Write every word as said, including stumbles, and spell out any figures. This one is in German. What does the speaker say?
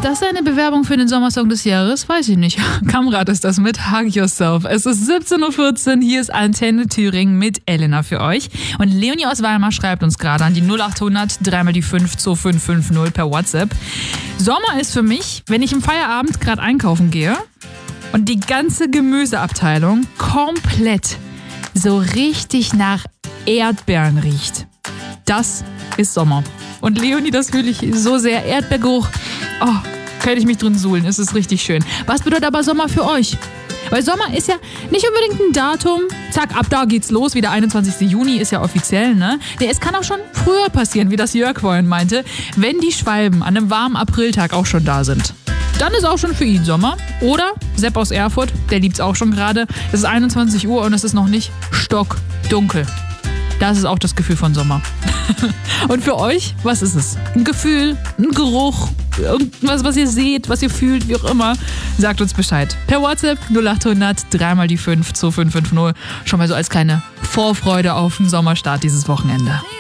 das eine Bewerbung für den Sommersong des Jahres? Weiß ich nicht. Kamrat ist das mit Hug Yourself. Es ist siebzehn Uhr vierzehn, hier ist Antenne Thüringen mit Elena für euch. Und Leonie aus Weimar schreibt uns gerade an die null acht hundert dreimal die fünf zwei fünf fünf null per WhatsApp. Sommer ist für mich, wenn ich im Feierabend gerade einkaufen gehe und die ganze Gemüseabteilung komplett so richtig nach Erdbeeren riecht. Das ist Sommer. Und Leonie, das fühle ich so sehr. Erdbeergeruch, oh, könnte ich mich drin suhlen. Es ist richtig schön. Was bedeutet aber Sommer für euch? Weil Sommer ist ja nicht unbedingt ein Datum. Zack, ab da geht's los. Wie der einundzwanzigsten Juni ist ja offiziell, ne? Nee, es kann auch schon früher passieren, wie das Jörg vorhin meinte, wenn die Schwalben an einem warmen Apriltag auch schon da sind. Dann ist auch schon für ihn Sommer. Oder Sepp aus Erfurt, der liebt's auch schon gerade. Es ist einundzwanzig Uhr und es ist noch nicht stockdunkel. Das ist auch das Gefühl von Sommer. Und für euch, was ist es? Ein Gefühl, ein Geruch, irgendwas, was ihr seht, was ihr fühlt, wie auch immer. Sagt uns Bescheid. Per WhatsApp null acht hundert dreimal die fünf zwei fünf fünf null. Schon mal so als kleine Vorfreude auf den Sommerstart dieses Wochenende.